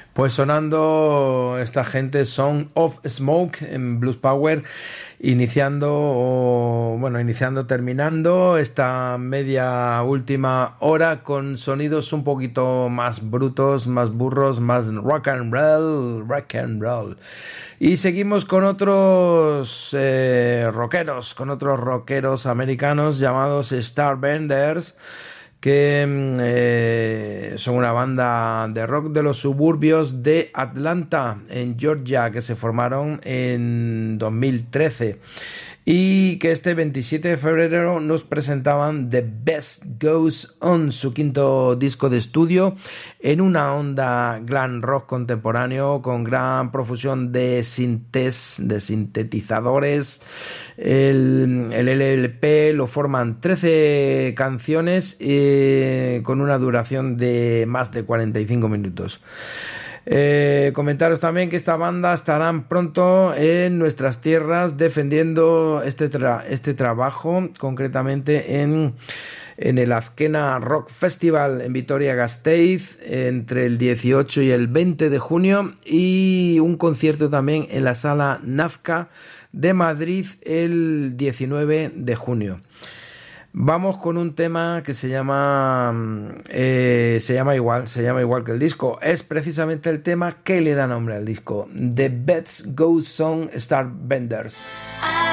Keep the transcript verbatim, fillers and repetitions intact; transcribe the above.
Pues sonando esta gente, Song of Smoke en Blues Power, iniciando, o, bueno, iniciando, terminando esta media última hora con sonidos un poquito más brutos, más burros, más rock and roll, rock and roll. Y seguimos con otros eh, rockeros, con otros rockeros americanos llamados Starbenders, que eh, son una banda de rock de los suburbios de Atlanta, en Georgia, que se formaron en dos mil trece y que este veintisiete de febrero nos presentaban The Best Goes On, su quinto disco de estudio, en una onda glam rock contemporáneo con gran profusión de sintes, de sintetizadores. El, el L L P lo forman trece canciones eh, con una duración de más de cuarenta y cinco minutos. Eh, comentaros también que esta banda estarán pronto en nuestras tierras defendiendo este, tra- este trabajo, concretamente en, en el Azkena Rock Festival en Vitoria-Gasteiz entre el dieciocho y el veinte de junio, y un concierto también en la Sala Nazca de Madrid el diecinueve de junio. Vamos con un tema que se llama eh, se llama igual, se llama igual que el disco. Es precisamente el tema que le da nombre al disco, The Best Goes On, Starbenders.